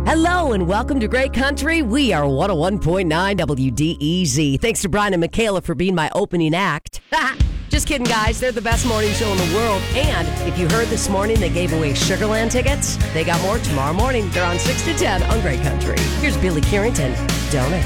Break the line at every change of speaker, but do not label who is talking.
Hello and welcome to Great Country. We are 101.9 WDEZ. Thanks to Brian and Michaela for being my opening act. Just kidding, guys. They're the best morning show in the world. And if you heard this morning, they gave away Sugarland tickets. They got more tomorrow morning. They're on 6 to 10 on Great Country. Here's Billy Carrington. Don't it?